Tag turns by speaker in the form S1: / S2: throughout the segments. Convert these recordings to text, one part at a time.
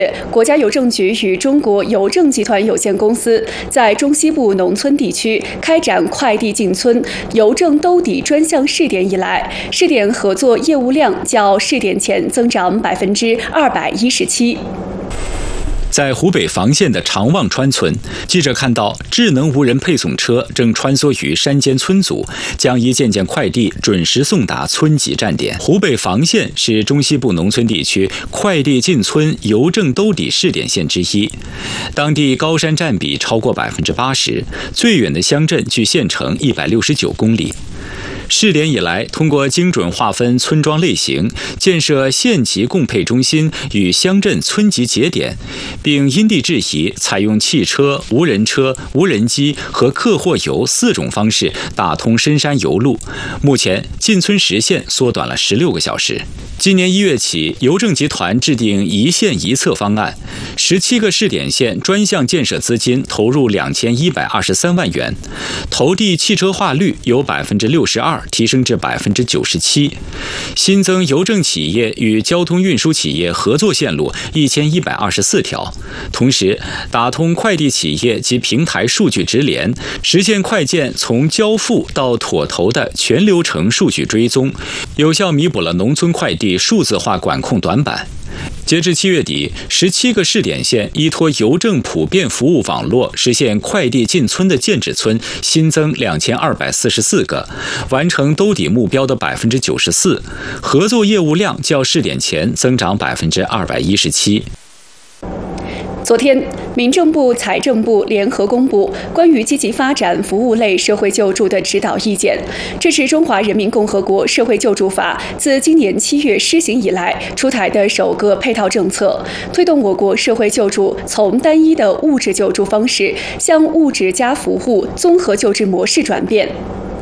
S1: 国家邮政局与中国邮政集团有限公司在中西部农村地区开展快递进村邮政兜底专项试点以来，试点合作业务量较试点前增长217%。
S2: 在湖北房县的长望川村，记者看到智能无人配送车正穿梭于山间村组，将一件件快递准时送达村级站点。湖北房县是中西部农村地区快递进村邮政兜底试点县之一，当地高山占比超过80%，最远的乡镇距县城169公里。试点以来，通过精准划分村庄类型，建设县级共配中心与乡镇村级节点，并因地制宜采用汽车、无人车、无人机和客货邮4种方式打通深山邮路。目前进村时限缩短了16个小时。今年1月起，邮政集团制定一县一策方案，17个试点县专项建设资金投入2123万元，投递汽车化率由62%提升至97%，新增邮政企业与交通运输企业合作线路1124条，同时打通快递企业及平台数据直连，实现快件从交付到妥投的全流程数据追踪，有效弥补了农村快递数字化管控短板。截至7月底，17个试点县依托邮政普遍服务网络实现快递进村的建制村新增2244个，完成兜底目标的94%，合作业务量较试点前增长217%。
S1: 昨天，民政部、财政部联合公布关于积极发展服务类社会救助的指导意见。这是中华人民共和国社会救助法自今年7月施行以来出台的首个配套政策，推动我国社会救助从单一的物质救助方式向物质加服务综合救治模式转变。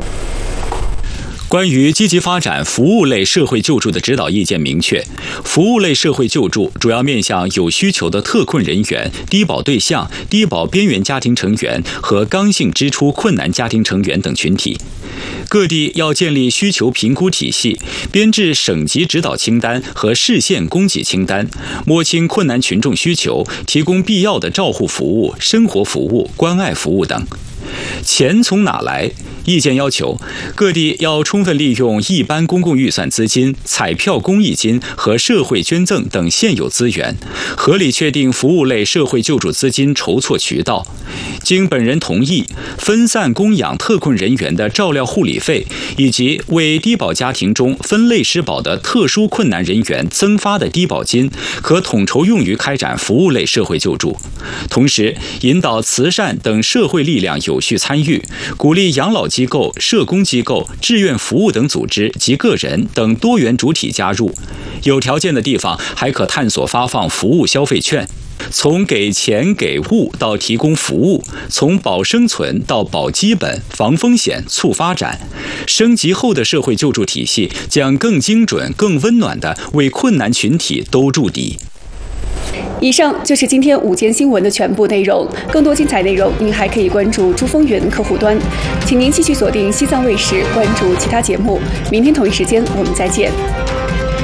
S2: 关于积极发展服务类社会救助的指导意见明确，服务类社会救助主要面向有需求的特困人员、低保对象、低保边缘家庭成员和刚性支出困难家庭成员等群体。各地要建立需求评估体系，编制省级指导清单和市县供给清单，摸清困难群众需求，提供必要的照护服务、生活服务、关爱服务等。钱从哪来？意见要求各地要充分利用一般公共预算资金、彩票公益金和社会捐赠等现有资源，合理确定服务类社会救助资金筹措渠道。经本人同意，分散供养特困人员的照料护理费，以及为低保家庭中分类施保的特殊困难人员增发的低保金，可统筹用于开展服务类社会救助。同时，引导慈善等社会力量有序参与，鼓励养老机构、社工机构、志愿服务等组织及个人等多元主体加入。有条件的地方还可探索发放服务消费券。从给钱给物到提供服务，从保生存到保基本、防风险、促发展，升级后的社会救助体系将更精准、更温暖地为困难群体兜住底。
S1: 以上就是今天午间新闻的全部内容。更多精彩内容，您还可以关注珠峰源客户端。请您继续锁定西藏卫视，关注其他节目。明天同一时间，我们再见。